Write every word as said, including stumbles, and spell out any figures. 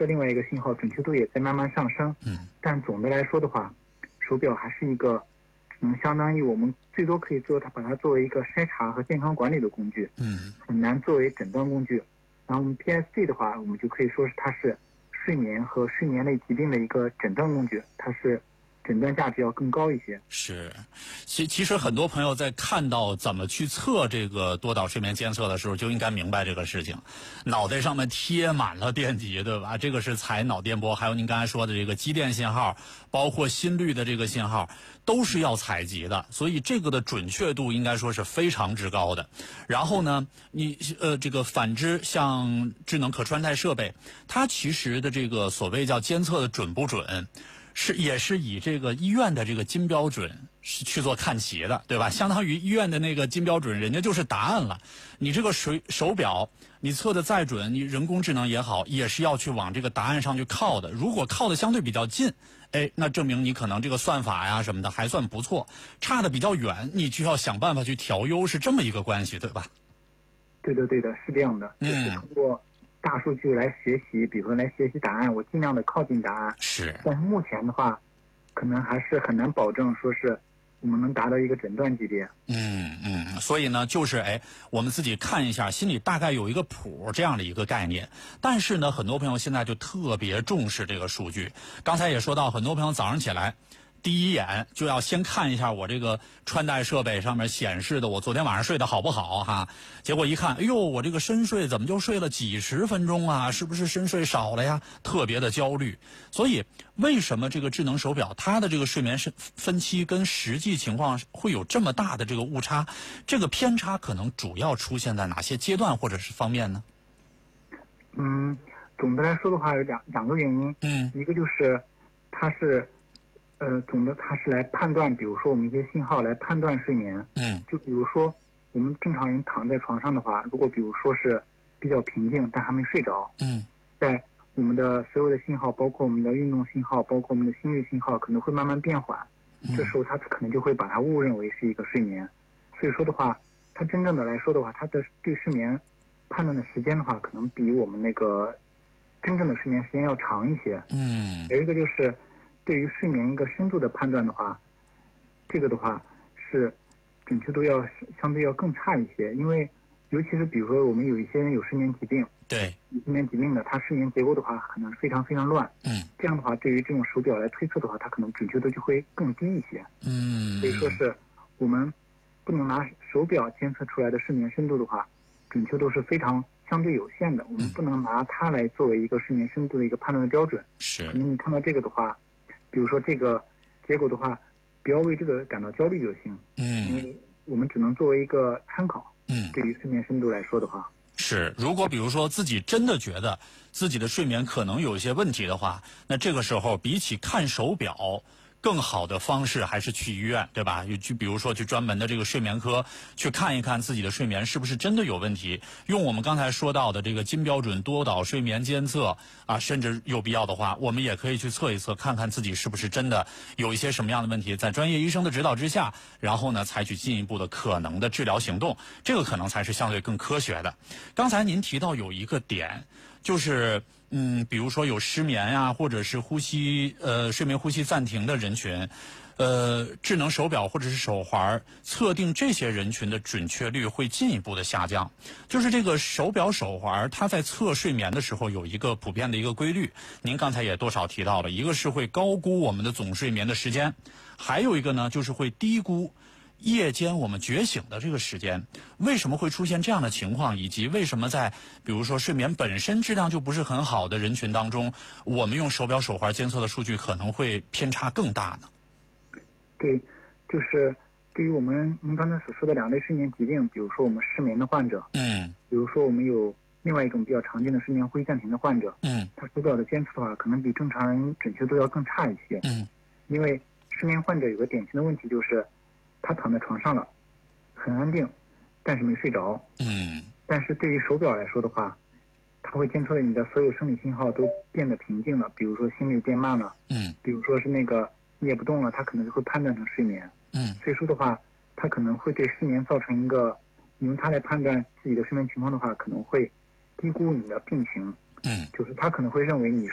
测另外一个信号准确度也在慢慢上升。 嗯， 但总的来说的话，手表还是一个只能相当于我们最多可以做它把它作为一个筛查和健康管理的工具， 嗯， 很难作为诊断工具。然后我们 P S G 的话，我们就可以说是它是睡眠和睡眠类疾病的一个诊断工具，它是诊断价值要更高一些。 是，其其实很多朋友在看到怎么去测这个多导睡眠监测的时候，就应该明白这个事情。脑袋上面贴满了电极，对吧？这个是采脑电波，还有您刚才说的这个肌电信号，包括心率的这个信号，都是要采集的。所以这个的准确度应该说是非常之高的。然后呢，你呃这个反之，像智能可穿戴设备，它其实的这个所谓叫监测的准不准，是也是以这个医院的这个金标准是去做看齐的，对吧？相当于医院的那个金标准，人家就是答案了。你这个手手表，你测的再准，你人工智能也好，也是要去往这个答案上去靠的。如果靠的相对比较近，哎，那证明你可能这个算法呀什么的还算不错；差的比较远，你就要想办法去调优，是这么一个关系，对吧？ 对的，对的，是这样的，就是通过大数据来学习，比如说来学习答案，我尽量的靠近答案。 是。 但是目前的话，可能还是很难保证说是我们能达到一个诊断级别。 嗯嗯，所以呢，就是哎，我们自己看一下，心里大概有一个谱这样的一个概念。但是呢，很多朋友现在就特别重视这个数据。刚才也说到，很多朋友早上起来，第一眼就要先看一下我这个穿戴设备上面显示的我昨天晚上睡得好不好哈。结果一看，哎呦，我这个深睡怎么就睡了几十分钟啊？是不是深睡少了呀？特别的焦虑。所以为什么这个智能手表它的这个睡眠分分期跟实际情况会有这么大的这个误差？这个偏差可能主要出现在哪些阶段或者是方面呢？ 嗯，总的来说的话有两两个原因。 嗯， 一个就是它是呃，总的它是来判断，比如说我们一些信号来判断睡眠。 嗯， 就比如说我们正常人躺在床上的话，如果比如说是比较平静但还没睡着， 嗯， 在我们的所有的信号，包括我们的运动信号，包括我们的心率信号，可能会慢慢变缓。这时候它可能就会把它误认为是一个睡眠。所以说的话，它真正的来说的话，它的对睡眠判断的时间的话，可能比我们那个真正的睡眠时间要长一些。 嗯， 有一个就是对于睡眠一个深度的判断的话，这个的话是准确度要相对要更差一些，因为尤其是比如说我们有一些人有睡眠疾病， 对， 睡眠疾病的，他睡眠结构的话可能非常非常乱。 嗯， 这样的话，对于这种手表来推测的话，它可能准确度就会更低一些。 嗯， 所以说是我们不能拿手表监测出来的睡眠深度的话，准确度是非常相对有限的。我们不能拿它来作为一个睡眠深度的一个判断的标准。 是， 可能你看到这个的话，比如说这个结果的话，不要为这个感到焦虑就行。 嗯， 因为我们只能作为一个参考。 嗯， 对于睡眠深度来说的话， 是，如果比如说自己真的觉得自己的睡眠可能有一些问题的话，那这个时候比起看手表，更好的方式还是去医院，对吧？去比如说去专门的这个睡眠科去看一看自己的睡眠是不是真的有问题。用我们刚才说到的这个金标准多导睡眠监测啊，甚至有必要的话，我们也可以去测一测，看看自己是不是真的有一些什么样的问题。在专业医生的指导之下，然后呢，采取进一步的可能的治疗行动，这个可能才是相对更科学的。刚才您提到有一个点，就是嗯，比如说有失眠呀、啊，或者是呼吸呃睡眠呼吸暂停的人群，呃，智能手表或者是手环测定这些人群的准确率会进一步的下降。就是这个手表手环，它在测睡眠的时候有一个普遍的一个规律，您刚才也多少提到了，一个是会高估我们的总睡眠的时间，还有一个呢就是会低估夜间我们觉醒的这个时间。为什么会出现这样的情况，以及为什么在比如说睡眠本身质量就不是很好的人群当中，我们用手表手环监测的数据可能会偏差更大呢？ 对，就是对于我们您刚才所说的两类睡眠疾病，比如说我们失眠的患者， 嗯， 比如说我们有另外一种比较常见的睡眠呼吸暂停的患者， 嗯， 他手表的监测的话，可能比正常人准确度要更差一些。 嗯， 因为失眠患者有个典型的问题就是，他躺在床上了，很安定，但是没睡着。 嗯， 但是对于手表来说的话，它会监测你的所有生理信号都变得平静了，比如说心率变慢了， 嗯， 比如说是那个你也不动了，它可能就会判断成睡眠。 嗯， 所以说的话，它可能会对失眠造成一个，你用它来判断自己的睡眠情况的话，可能会低估你的病情。 嗯， 就是它可能会认为你